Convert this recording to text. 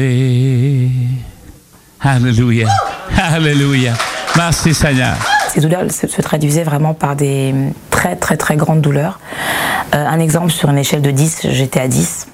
Alléluia. Alléluia. Merci Seigneur. Ces douleurs se traduisaient vraiment par des très très très grandes douleurs. Un exemple, sur une échelle de 10, j'étais à 10.